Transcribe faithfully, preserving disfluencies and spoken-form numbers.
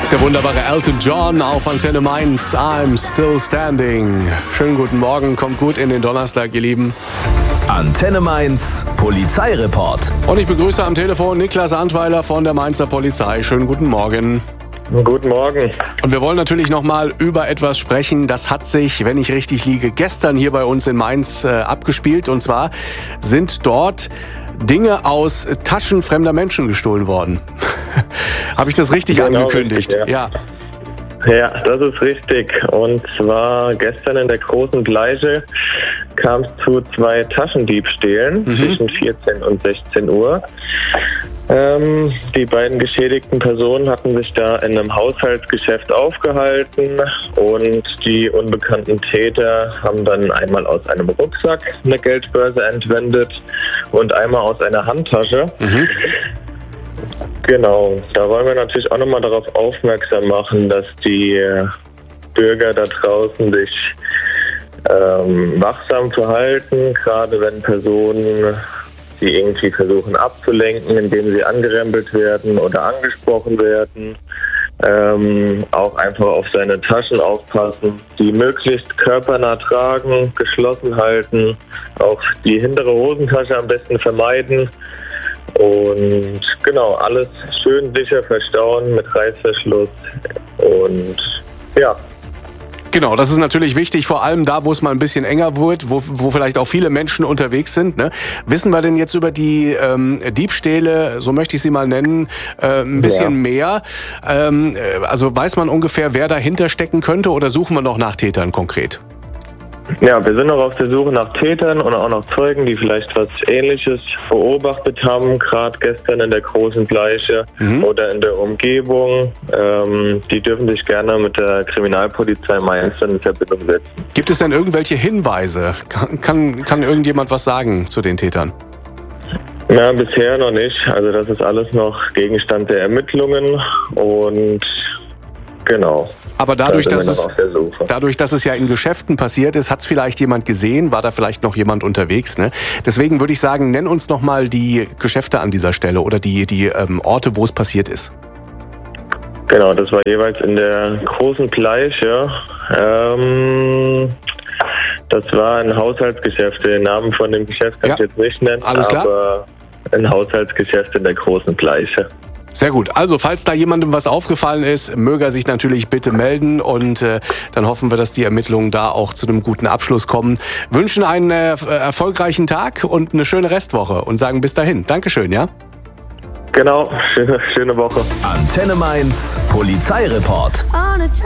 Der wunderbare Elton John auf Antenne Mainz. I'm still standing. Schönen guten Morgen, kommt gut in den Donnerstag, ihr Lieben. Antenne Mainz, Polizeireport. Und ich begrüße am Telefon Niklas Antweiler von der Mainzer Polizei. Schönen guten Morgen. Guten Morgen. Und wir wollen natürlich nochmal über etwas sprechen. Das hat sich, wenn ich richtig liege, gestern hier bei uns in Mainz äh, abgespielt. Und zwar sind dort Dinge aus Taschen fremder Menschen gestohlen worden. Habe ich das richtig Genau, angekündigt? richtig, ja. ja. Ja, das ist richtig. Und zwar gestern in der Großen Bleiche kam es zu zwei Taschendiebstählen mhm. zwischen vierzehn und sechzehn Uhr. Ähm, die beiden geschädigten Personen hatten sich da in einem Haushaltsgeschäft aufgehalten und die unbekannten Täter haben dann einmal aus einem Rucksack eine Geldbörse entwendet und einmal aus einer Handtasche. Mhm. Genau, da wollen wir natürlich auch nochmal darauf aufmerksam machen, dass die Bürger da draußen sich ähm, wachsam verhalten, gerade wenn Personen die irgendwie versuchen abzulenken, indem sie angerempelt werden oder angesprochen werden. Ähm, auch einfach auf seine Taschen aufpassen, die möglichst körpernah tragen, geschlossen halten, auch die hintere Hosentasche am besten vermeiden. Und genau, alles schön sicher verstauen mit Reißverschluss und ja. Genau, das ist natürlich wichtig, vor allem da, wo es mal ein bisschen enger wird, wo, wo vielleicht auch viele Menschen unterwegs sind. Ne? Wissen wir denn jetzt über die ähm, Diebstähle, so möchte ich sie mal nennen, äh, ein bisschen ja. mehr? Ähm, also weiß man ungefähr, wer dahinter stecken könnte oder suchen wir noch nach Tätern konkret? Ja, wir sind noch auf der Suche nach Tätern und auch nach Zeugen, die vielleicht was Ähnliches beobachtet haben, gerade gestern in der Großen Bleiche mhm. oder in der Umgebung. Ähm, die dürfen sich gerne mit der Kriminalpolizei Mainz in Verbindung setzen. Gibt es denn irgendwelche Hinweise? Kann, kann, kann irgendjemand was sagen zu den Tätern? Na, bisher noch nicht. Also das ist alles noch Gegenstand der Ermittlungen und genau. Aber dadurch, da dass es, dadurch, dass es ja in Geschäften passiert ist, hat es vielleicht jemand gesehen? War da vielleicht noch jemand unterwegs? Ne? Deswegen würde ich sagen, nenn uns noch mal die Geschäfte an dieser Stelle oder die, die ähm, Orte, wo es passiert ist. Genau, das war jeweils in der Großen Bleiche. Ähm, das war ein Haushaltsgeschäft. Den Namen von dem Geschäft kann ja. ich jetzt nicht nennen. Alles klar. Aber ein Haushaltsgeschäft in der Großen Bleiche. Sehr gut. Also, falls da jemandem was aufgefallen ist, möge er sich natürlich bitte melden und äh, dann hoffen wir, dass die Ermittlungen da auch zu einem guten Abschluss kommen. Wünschen einen äh, erfolgreichen Tag und eine schöne Restwoche und sagen bis dahin. Dankeschön, ja? Genau, schöne, schöne Woche. Antenne Mainz, Polizeireport.